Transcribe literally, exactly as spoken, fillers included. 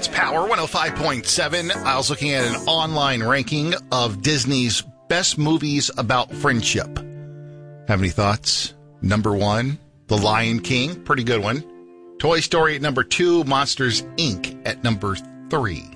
It's Power one oh five point seven. I was looking at an online ranking of Disney's best movies about friendship. Have any thoughts? Number one, The Lion King. Pretty good one. Toy Story at number two. Monsters, Incorporated at number three.